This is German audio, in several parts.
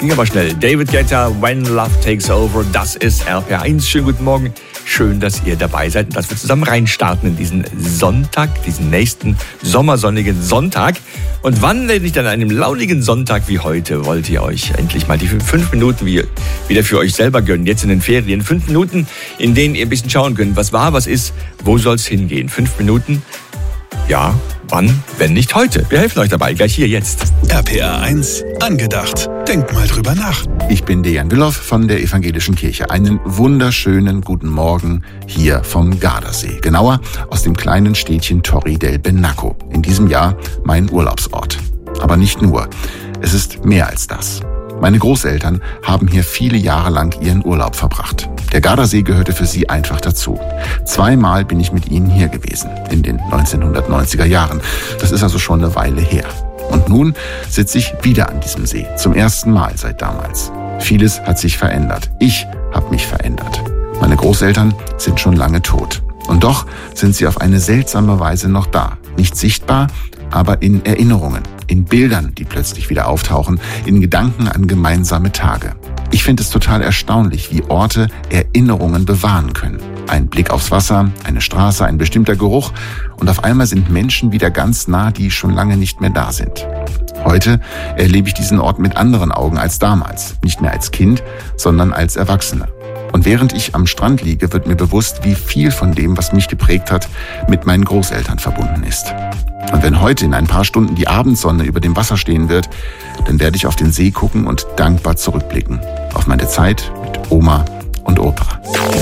Ging aber schnell. David Guetta, When Love Takes Over, das ist RPR1. Schönen guten Morgen. Schön, dass ihr dabei seid und dass wir zusammen reinstarten in diesen Sonntag, diesen nächsten sommersonnigen Sonntag. Und wann, wenn nicht an einem launigen Sonntag wie heute, wollt ihr euch endlich mal die 5 Minuten wieder für euch selber gönnen, jetzt in den Ferien. 5 Minuten, in denen ihr ein bisschen schauen könnt, was war, was ist, wo soll's hingehen. 5 Minuten, ja, wann, wenn nicht heute? Wir helfen euch dabei, gleich hier, jetzt. RPR1 angedacht. Denkt mal drüber nach. Ich bin Dejan Willow von der Evangelischen Kirche. Einen wunderschönen guten Morgen hier vom Gardasee. Genauer aus dem kleinen Städtchen Torri del Benaco. In diesem Jahr mein Urlaubsort. Aber nicht nur. Es ist mehr als das. Meine Großeltern haben hier viele Jahre lang ihren Urlaub verbracht. Der Gardasee gehörte für sie einfach dazu. 2-mal bin ich mit ihnen hier gewesen, in den 1990er Jahren. Das ist also schon eine Weile her. Und nun sitze ich wieder an diesem See, zum ersten Mal seit damals. Vieles hat sich verändert. Ich habe mich verändert. Meine Großeltern sind schon lange tot. Und doch sind sie auf eine seltsame Weise noch da. Nicht sichtbar, aber in Erinnerungen, in Bildern, die plötzlich wieder auftauchen, in Gedanken an gemeinsame Tage. Ich finde es total erstaunlich, wie Orte Erinnerungen bewahren können. Ein Blick aufs Wasser, eine Straße, ein bestimmter Geruch und auf einmal sind Menschen wieder ganz nah, die schon lange nicht mehr da sind. Heute erlebe ich diesen Ort mit anderen Augen als damals, nicht mehr als Kind, sondern als Erwachsener. Und während ich am Strand liege, wird mir bewusst, wie viel von dem, was mich geprägt hat, mit meinen Großeltern verbunden ist. Und wenn heute in ein paar Stunden die Abendsonne über dem Wasser stehen wird, dann werde ich auf den See gucken und dankbar zurückblicken. Auf meine Zeit mit Oma und Opa.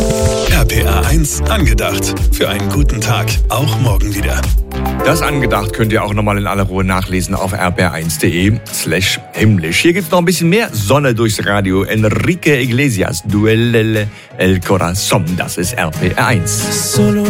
RPR1 angedacht. Für einen guten Tag. Auch morgen wieder. Das angedacht könnt ihr auch nochmal in aller Ruhe nachlesen auf rpr1.de/himmlisch. Hier gibt's noch ein bisschen mehr Sonne durchs Radio. Enrique Iglesias, Duele el Corazón. Das ist RPR1.